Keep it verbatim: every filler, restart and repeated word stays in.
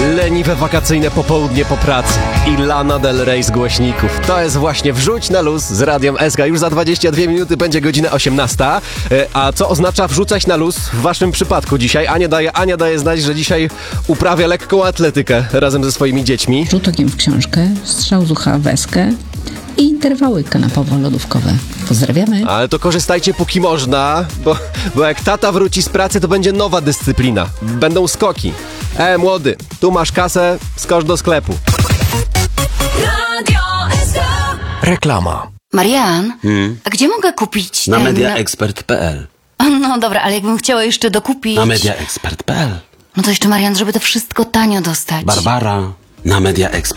Leniwe wakacyjne popołudnie po pracy i Lana Del Rey z głośników. To jest właśnie Wrzuć na luz z Radiem S K. Już za dwadzieścia dwie minuty będzie godzina osiemnasta. A co oznacza wrzucać na luz w waszym przypadku dzisiaj? Ania daje, Ania daje znać, że dzisiaj uprawia lekką atletykę razem ze swoimi dziećmi. Rzut okiem w książkę, strzał z ucha w eskę i interwały kanapowo-lodówkowe. Pozdrawiamy. Ale to korzystajcie póki można, bo, bo jak tata wróci z pracy, to będzie nowa dyscyplina. Będą skoki. E, młody, tu masz kasę, skocz do sklepu. Radio S K. Reklama. Marian, Hmm? a gdzie mogę kupić... Na em, mediaexpert kropka p l. No dobra, ale jakbym chciała jeszcze dokupić... Na mediaexpert kropka p l. No to jeszcze, Marian, żeby to wszystko tanio dostać. Barbara, na mediaexpert.